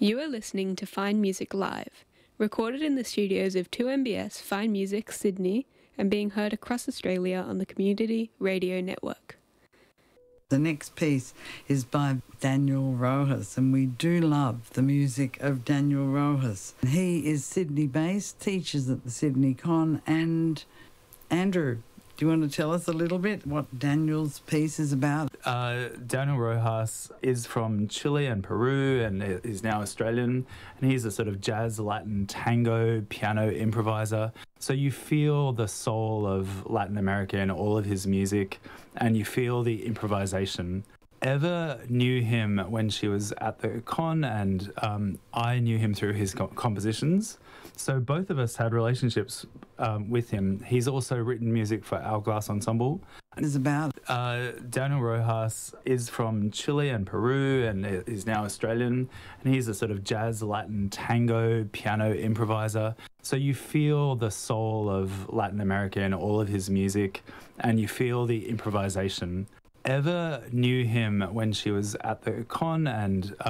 You are listening to Fine Music Live, recorded in the studios of 2MBS Fine Music Sydney and being heard across Australia on the Community Radio Network. The next piece is by Daniel Rojas, and we do love the music of Daniel Rojas. He is Sydney-based, teaches at the Sydney Con, and Andrew, do you want to tell us a little bit what Daniel's piece is about? Daniel Rojas is from Chile and Peru and is now Australian, and he's a sort of jazz, Latin, tango, piano improviser. So you feel the soul of Latin America in all of his music, and you feel the improvisation. Eva knew him when she was at the con, and I knew him through his compositions. So both of us had relationships with him. He's also written music for Hourglass Ensemble. It's about Daniel Rojas is from Chile and Peru and is now Australian, and he's a sort of jazz, Latin, tango, piano improviser. So you feel the soul of Latin America in all of his music, and you feel the improvisation. Eva knew him when she was at the con, and